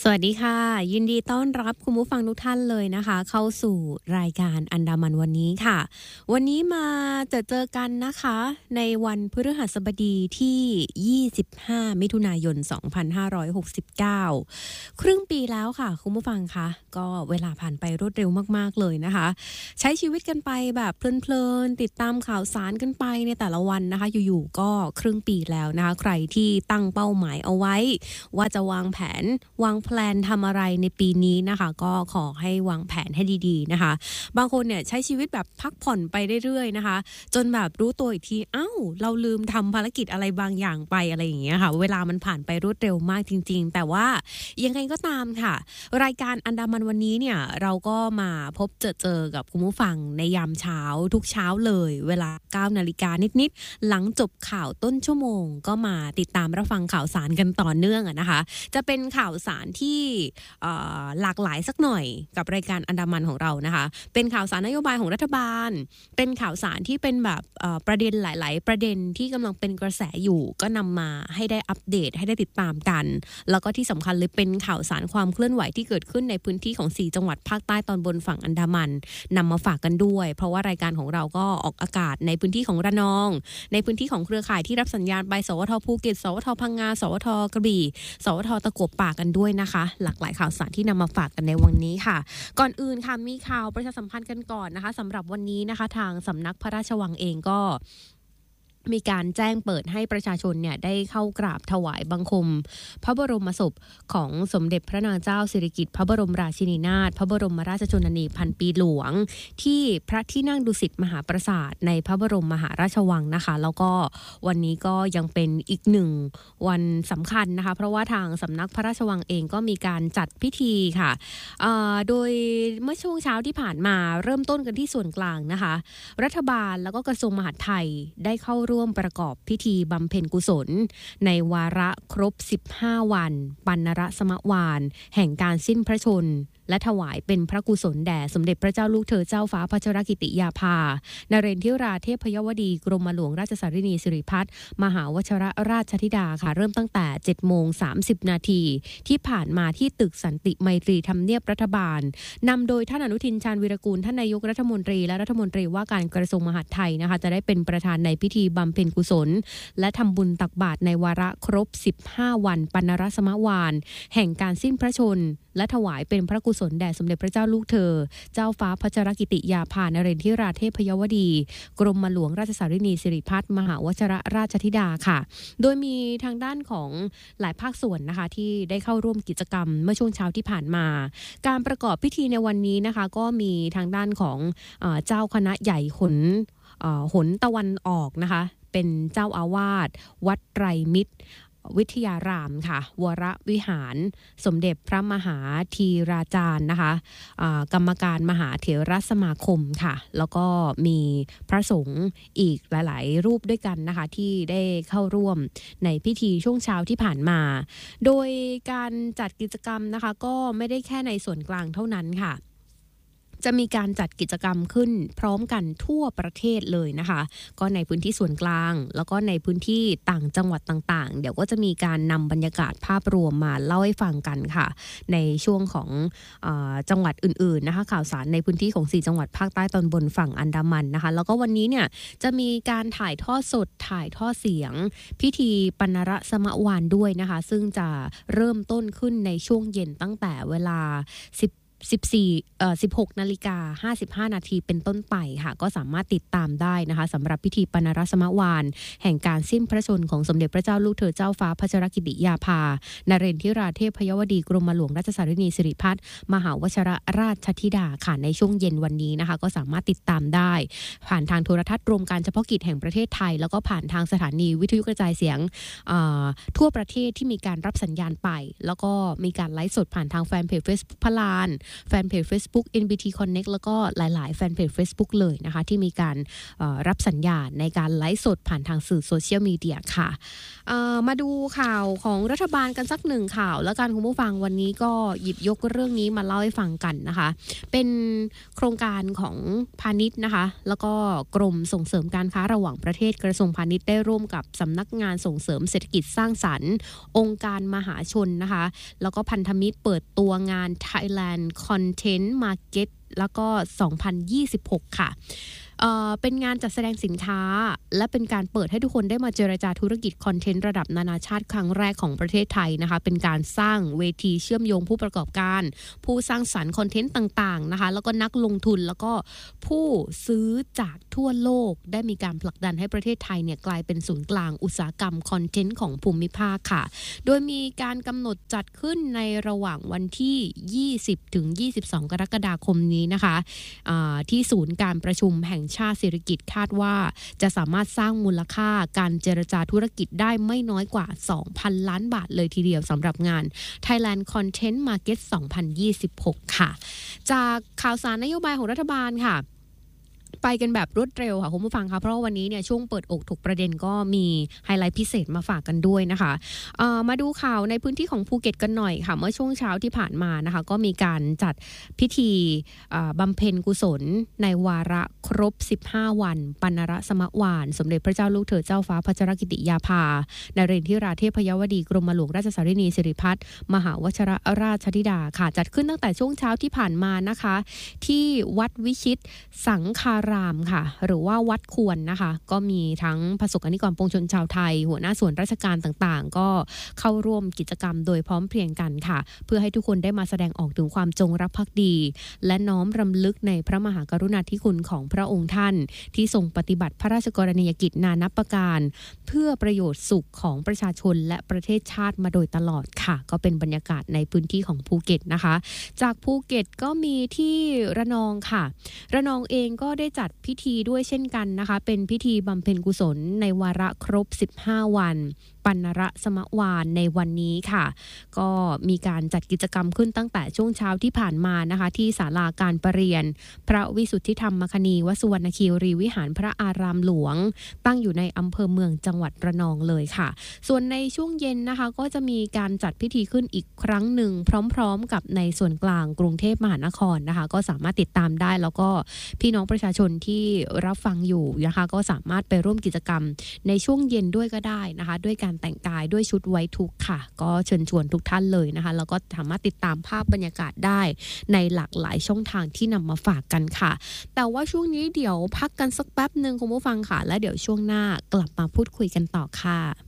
สวัสดีค่ะยินดีต้อนรับคุณผู้ฟังทุกท่านเลยนะคะเข้าสู่รายการอันดามันวันนี้ค่ะวันนี้มาเจอกันนะคะในวันพฤหัสบดีที่25มิถุนายน2569ครึ่งปีแล้วค่ะคุณผู้ฟังคะก็เวลาผ่านไปรวดเร็วมากๆเลยนะคะใช้ชีวิตกันไปแบบเพลินๆติดตามข่าวสารกันไปในแต่ละวันนะคะอยู่ๆก็ครึ่งปีแล้วนะคะใครที่ตั้งเป้าหมายเอาไว้ว่าจะวางแผนวางแพลนทำอะไรในปีนี้นะคะก็ขอให้วางแผนให้ดีๆนะคะบางคนเนี่ยใช้ชีวิตแบบพักผ่อนไปเรื่อยๆนะคะจนแบบรู้ตัวอีกทีเราลืมทำภารกิจอะไรบางอย่างไปอะไรอย่างเงี้ยค่ะเวลามันผ่านไปรวดเร็วมากจริงๆแต่ว่ายังไงก็ตามค่ะรายการอันดามันวันนี้เนี่ยเราก็มาพบเจอกับคุณผู้ฟังในยามเช้าทุกเช้าเลยเวลา 9 นาฬิกานิดๆหลังจบข่าวต้นชั่วโมงก็มาติดตามรับฟังข่าวสารกันต่อเนื่องนะคะจะเป็นข่าวสารที่หลากหลายสักหน่อยกับรายการอันดามันของเรานะคะเป็นข่าวสารนโยบายของรัฐบาลเป็นข่าวสารที่เป็นแบบประเด็นหลายๆประเด็นที่กำลังเป็นกระแสอยู่ก็นำมาให้ได้อัปเดตให้ได้ติดตามกันแล้วก็ที่สำคัญเลยเป็นข่าวสารความเคลื่อนไหวที่เกิดขึ้นในพื้นที่ของ4จังหวัดภาคใต้ตอนบนฝั่งอันดามันนำมาฝากกันด้วยเพราะว่ารายการของเราก็ออกอากาศในพื้นที่ของระนองในพื้นที่ของเครือข่ายที่รับสัญญาณไปสวทภูเก็ตสวทพังงาสวทกระบี่สวทตะกัวป่ากันด้วยนะคะหลากหลายข่าวสารที่นำมาฝากกันในวันนี้ค่ะก่อนอื่นค่ะมีข่าวประชาสัมพันธ์กันก่อนนะคะสำหรับวันนี้นะคะทางสำนักพระราชวังเองก็มีการแจ้งเปิดให้ประชาชนเนี่ยได้เข้ากราบถวายบังคมพระบรมศพของสมเด็จพระนางเจ้าสิริกิติ์พระบรมราชินีนาถพระบรมราชชนนีพันปีหลวงที่พระที่นั่งดุสิตมหาปราสาทในพระบรมมหาราชวังนะคะแล้วก็วันนี้ก็ยังเป็นอีกหนึ่งวันสำคัญนะคะเพราะว่าทางสำนักพระราชวังเองก็มีการจัดพิธีค่ะโดยเมื่อช่วงเช้าที่ผ่านมาเริ่มต้นกันที่ส่วนกลางนะคะรัฐบาลแล้วก็กระทรวงมหาดไทยได้เข้าร่วมประกอบพิธีบำเพ็ญกุศลในวาระครบ15วันปรรณรสมวาลแห่งการสิ้นพระชนม์และถวายเป็นพระกุศลแด่สมเด็จพระเจ้าลูกเธอเจ้าฟ้าพัชรกิติยาภานเรนทิราเทพยวดีกรมหลวงราชสารินีสิริพัฒน์มหาวชรราชธิดาค่ะเริ่มตั้งแต่ 7:30 นาทีที่ผ่านมาที่ตึกสันติไมตรีทำเนียบรัฐบาลนำโดยท่านอนุทินชาญวีรกูลท่านนายกรัฐมนตรีและรัฐมนตรีว่าการกระทรวงมหาดไทยนะคะจะได้เป็นประธานในพิธีบำเพ็ญกุศลและทำบุญตักบาตรในวาระครบ15วันปรรณรสมวาลแห่งการสิ้นพระชนม์และถวายเป็นพระกุศลแด่สมเด็จพระเจ้าลูกเธอเจ้าฟ้าพัชรกิติยาภานเรนทิราเทพยวดีกรมหลวงราชสารินีสิริพัฒน์มหาวชรราชธิดาค่ะโดยมีทางด้านของหลายภาคส่วนนะคะที่ได้เข้าร่วมกิจกรรมเมื่อช่วงเช้าที่ผ่านมาการประกอบพิธีในวันนี้นะคะก็มีทางด้านของเจ้าคณะใหญ่หนตะวันออกนะคะเป็นเจ้าอาวาสวัดไตรมิตรวิทยารามค่ะวรวิหารสมเด็จพระมหาธีราจารย์นะคะกรรมการมหาเถรสมาคมค่ะแล้วก็มีพระสงฆ์อีกหลายๆรูปด้วยกันนะคะที่ได้เข้าร่วมในพิธีช่วงเช้าที่ผ่านมาโดยการจัดกิจกรรมนะคะก็ไม่ได้แค่ในส่วนกลางเท่านั้นค่ะจะมีการจัดกิจกรรมขึ้นพร้อมกันทั่วประเทศเลยนะคะก็ในพื้นที่ส่วนกลางแล้วก็ในพื้นที่ต่างจังหวัดต่างๆเดี๋ยวก็จะมีการนำบรรยากาศภาพรวมมาเล่าให้ฟังกันค่ะในช่วงของจังหวัดอื่นๆนะคะข่าวสารในพื้นที่ของ4จังหวัดภาคใต้ตอนบนฝั่งอันดามันนะคะแล้วก็วันนี้เนี่ยจะมีการถ่ายทอดสดถ่ายทอดเสียงพิธีปรรณรสมวาลด้วยนะคะซึ่งจะเริ่มต้นขึ้นในช่วงเย็นตั้งแต่เวลา16:55 นาทีเป็นต้นไปค่ะก็สามารถติดตามได้นะคะสำหรับพิธีปรณรสมวาลแห่งการสิ้นพระชนม์ของสมเด็จพระเจ้าลูกเธอเจ้าฟ้าพัชรกิติยาภานเรนทิราเทพยวดีกรมหลวงราชสารินีสิริพัฒน์มหาวชรราชธิดาค่ะในช่วงเย็นวันนี้นะคะก็สามารถติดตามได้ผ่านทางโทรทัศน์รวมการเฉพาะกิจแห่งประเทศไทยแล้วก็ผ่านทางสถานีวิทยุกระจายเสียงทั่วประเทศที่มีการรับสัญญาณไปแล้วก็มีการไลฟ์สดผ่านทางแฟนเพจ Facebook พลานแฟนเพจ Facebook NBT Connect แล้วก็หลายๆแฟนเพจ Facebook เลยนะคะที่มีการรับสัญญาณในการไลฟ์สดผ่านทางสื่อโซเชียลมีเดียค่ะมาดูข่าวของรัฐบาลกันสักหนึ่งข่าวแล้วกันคุณผู้ฟังวันนี้ก็หยิบยกเรื่องนี้มาเล่าให้ฟังกันนะคะเป็นโครงการของพาณิชย์นะคะแล้วก็กรมส่งเสริมการค้าระหว่างประเทศกระทรวงพาณิชย์ได้ร่วมกับสำนักงานส่งเสริมเศรษฐกิจสร้างสรรค์องค์การมหาชนนะคะแล้วก็พันธมิตรเปิดตัวงาน Thailand Content Market แล้วก็ 2026 ค่ะเป็นงานจัดแสดงสินค้าและเป็นการเปิดให้ทุกคนได้มาเจรจาธุรกิจคอนเทนต์ระดับนานาชาติครั้งแรกของประเทศไทยนะคะเป็นการสร้างเวทีเชื่อมโยงผู้ประกอบการผู้สร้างสรรค์คอนเทนต์ต่างๆนะคะแล้วก็นักลงทุนแล้วก็ผู้ซื้อจากทั่วโลกได้มีการผลักดันให้ประเทศไทยเนี่ยกลายเป็นศูนย์กลางอุตสาหกรรมคอนเทนต์ของภูมิภาคค่ะโดยมีการกำหนดจัดขึ้นในระหว่างวันที่20ถึง22กรกฎาคมนี้นะคะที่ศูนย์การประชุมแห่งชาติศิริกิติ์คาดว่าจะสามารถสร้างมูลค่าการเจรจาธุรกิจได้ไม่น้อยกว่า 2,000 ล้านบาทเลยทีเดียวสำหรับงาน Thailand Content Market 2026 ค่ะจากข่าวสารนโยบายของรัฐบาลค่ะไปกันแบบรวดเร็วค่ะคุณผู้ฟังคะเพราะว่าวันนี้เนี่ยช่วงเปิดอกถกประเด็นก็มีไฮไลท์พิเศษมาฝากกันด้วยนะคะมาดูข่าวในพื้นที่ของภูเก็ตกันหน่อยค่ะเมื่อช่วงเช้าที่ผ่านมานะคะก็มีการจัดพิธีบำเพ็ญกุศลในวาระครบ15วันปัณรสมวานสมเด็จพระเจ้าลูกเธอเจ้าฟ้าพัชรกิติยาภานเรนทิราเทพยวดีกรมหลวงราชสารินีสิริพัฒน์มหาวชิรราชธิดาค่ะจัดขึ้นตั้งแต่ช่วงเช้าที่ผ่านมานะคะที่วัดวิชิตสังคารามค่ะหรือว่าวัดควรนะคะก็มีทั้งประสบนิกรปวงชนชาวไทยหัวหน้าส่วนราชการต่างๆก็เข้าร่วมกิจกรรมโดยพร้อมเพรียงกันค่ะเพื่อให้ทุกคนได้มาแสดงออกถึงความจงรักภักดีและน้อมรำลึกในพระมหากรุณาธิคุณของพระองค์ท่านที่ทรงปฏิบัติพระราชกรณียกิจนานับประการเพื่อประโยชน์สุขของประชาชนและประเทศชาติมาโดยตลอดค่ะก็เป็นบรรยากาศในพื้นที่ของภูเก็ตนะคะจากภูเก็ตก็มีที่ระนองค่ะระนองเองก็ได้จัดพิธีด้วยเช่นกันนะคะเป็นพิธีบำเพ็ญกุศลในวาระครบ15วันปัณรสมวานในวันนี้ค่ะก็มีการจัดกิจกรรมขึ้นตั้งแต่ช่วงเช้าที่ผ่านมานะคะที่ศาลาการประเรียนพระวิสุทธิธรรมคณีวสุวรรณคีรีวิหารพระอารามหลวงตั้งอยู่ในอำเภอเมืองจังหวัดระนองเลยค่ะส่วนในช่วงเย็นนะคะก็จะมีการจัดพิธีขึ้นอีกครั้งหนึ่งพร้อมๆกับในส่วนกลางกรุงเทพมหานครนะคะก็สามารถติดตามได้แล้วก็พี่น้องประชาชนที่รับฟังอยู่นะคะก็สามารถไปร่วมกิจกรรมในช่วงเย็นด้วยก็ได้นะคะด้วยการแต่งกายด้วยชุดไว้ทุกข์ค่ะก็เชิญชวนทุกท่านเลยนะคะแล้วก็สามารถติดตามภาพบรรยากาศได้ในหลากหลายช่องทางที่นำมาฝากกันค่ะแต่ว่าช่วงนี้เดี๋ยวพักกันสักแป๊บนึงคุณผู้ฟังค่ะแล้วเดี๋ยวช่วงหน้ากลับมาพูดคุยกันต่อค่ะ